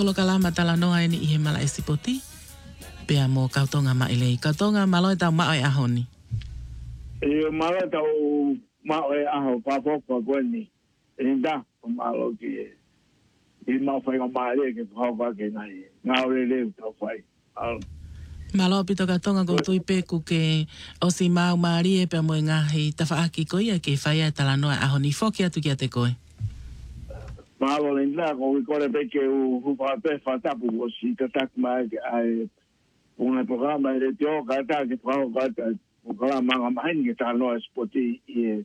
Polokalama tala noa ni ihe mala esipoti. Pea mo kautonga ma ilei. Kautonga malo tau mao e ahoni. E malo tau mao e aho papopa kweni. E nda malo ki e. I mau whai ngā ke whaupa ke nai. Ngā ore reu tau whai. Malo pito kautonga ko tui peku ke osi mau maari e pea mo e ngahi tawhaaki koia ke whaia tala noa e ahoni. Whoki atu ki a te koe. Malo le nda ko i kore peke u hupa pe whatapu o si tatak mai ai una programa de teo kata ke whao kata o kala manga mahin ke tā noa spoti i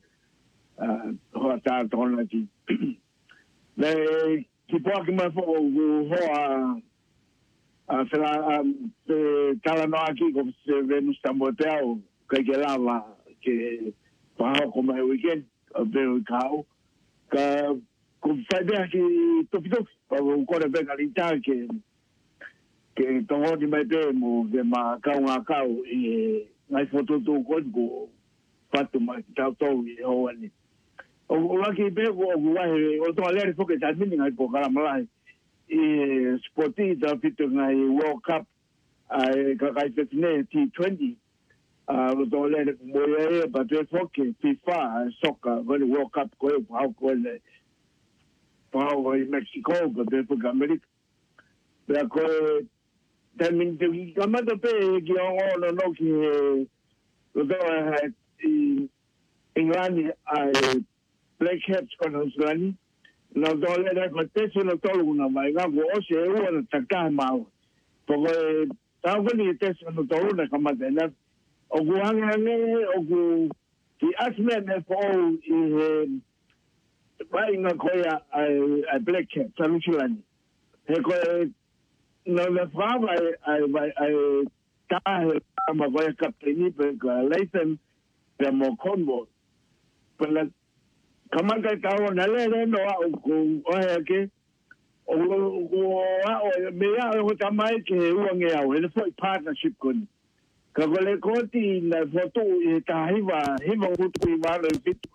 hoa tā tona ki. Le ki poa ki mai fo hoa whela tala noa ki ko se Venus Tamboteau kai ke lava ke whao ko mai weekend a vero kau ka ko whaibea ki topi pa o kore peka rita ke tongo ni mai pe mo ke ma kau ngā kau i ngai whototo kon ko whatu mai tau tau i hoa ni. O laki pe ko o kuwahe o toa lere whoke tā mini ngai po karamalai i spoti ta pito ngai World Cup ai kakai petine T20 o toa lere mo e pa te whoke FIFA soka wani World Cup koe pao koe le pao i Mexico pa te whoke Amerika. Pea koe termin te ki kamata pe ki o no ki o toa i England ai Black Caps kono Australia. No toa lere ko teso no tolu una mai ngā ko ose e ua na takahe mau. Poko e tau kani e teso no tolu na kamata ena. O ku hange o ku ki asme me po i vai ngā koea ai Black Caps a Lusilani. He koe no le whawa ai tahe ma koea kapteni pe ka Latham pe mo Cornwall. Pela kamata tau na lere no a o ohe ake o mea o tamai ke uange au ele foi partnership kun ka kole koti na foto e tahiwa hiva utu i wale fitu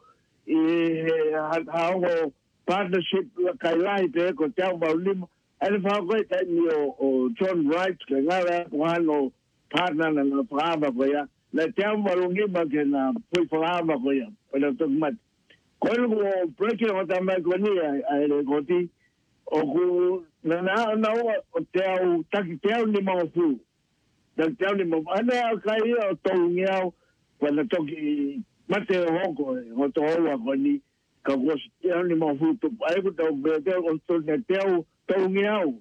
i hao partnership kai lai pe ko tau maulima ele whao koe tai ni o John Wright ke ngara wano partner na nga whaama koea na tau malungima ke na pui whaama koea pala tuk mati. Koe ko preke o tamai ko ni ai le koti o ku na o teo taki teo ni mau fu. Tak teo ni mau ana kai o tau ngiau pana toki mate o hoko o to hoa ko ni ka ko teo ni mau fu tu ai ko tau teo o teo tau ngiau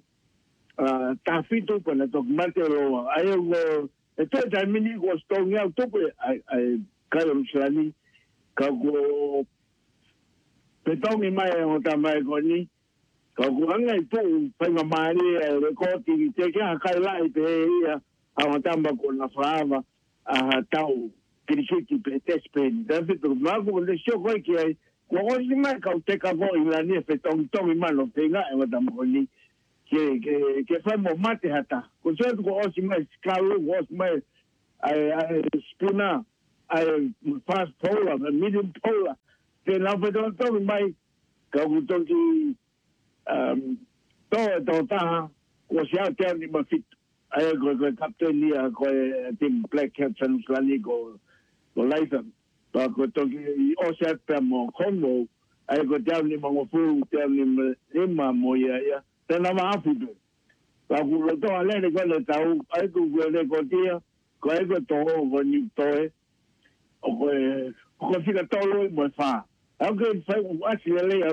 ta fitu pana toki mate o ai o e to tai mini ko tau ngiau tu ai kai o Lusilani ka ko pe tongi mai o tamai ko ni ka kuanga i tu whainga maari e rekoti te kia kai lai pe ia a matamba ko na whaava a tau kirikiti pe tespeni dafitu maku le sio koi ki ai ko osi mai ka te ka ko i la ni pe tongi mano te nga e matamba ko ni ke whai mo mate hata ko soetu ko osi mai skaru ko osi mai ai spuna ai fast polar medium polar te nau pe tongi mai ka kutongi toa taha ko siau teo ni mafitu ai ko kapten ni ko tim Black Caps and Lusilani ko Latham pa ko tongi o siau pe mo Cornwall ai ko teo ni mo fu teo ni lima mo ia te na maafitu pa ko toa lere ko le tau ai ko le ko tia ko ai ko toho ko ni toe o ko fika tolo mo fa. Okay, so actually